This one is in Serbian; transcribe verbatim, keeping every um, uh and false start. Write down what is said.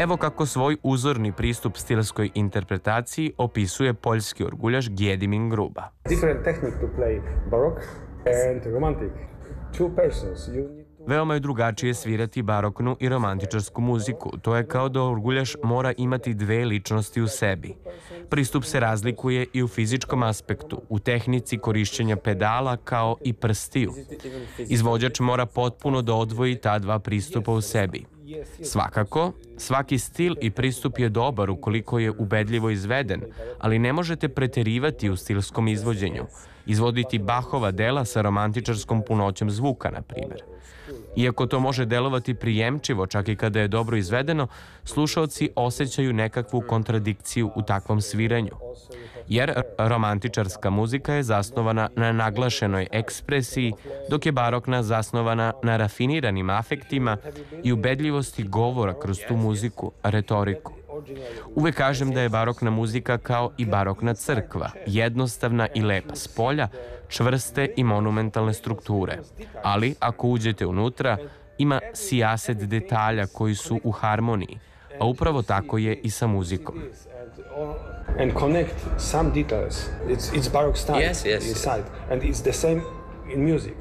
Evo kako svoj uzorni pristup stilskoj interpretaciji opisuje poljski orguljaš Gjedimir Gruba. Different technique to play baroque and romantic. Two persons. You need to... Veoma je drugačije svirati baroknu i romantičarsku muziku. To je kao da orguljaš mora imati dve ličnosti u sebi. Pristup se razlikuje i u fizičkom aspektu, u tehnici korišćenja pedala kao i prstiju. Izvođač mora potpuno da odvoji ta dva pristupa u sebi. Svakako, svaki stil i pristup je dobar ukoliko je ubedljivo izveden, ali ne možete preterivati u stilskom izvođenju, izvoditi Bachova dela sa romantičarskom punoćom zvuka, na primjer. Iako to može delovati prijemčivo, čak i kada je dobro izvedeno, slušaoci osjećaju nekakvu kontradikciju u takvom sviranju. Jer romantičarska muzika je zasnovana na naglašenoj ekspresiji, dok je barokna zasnovana na rafiniranim afektima i ubedljivosti govora kroz tu muziku, retoriku. Uvek kažem da je barokna muzika kao i barokna crkva, jednostavna i lepa spolja, čvrste i monumentalne strukture. Ali, ako uđete unutra, ima sijaset detalja koji su u harmoniji, a upravo tako je i sa muzikom. And connect some details. It's, it's baroque style yes, yes. inside, and it's the same in music.